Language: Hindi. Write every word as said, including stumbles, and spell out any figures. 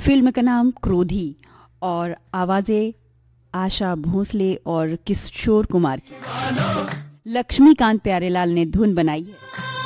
फिल्म का नाम क्रोधी और आवाजें आशा भोसले और किशोर कुमार की। लक्ष्मीकांत प्यारेलाल ने धुन बनाई है।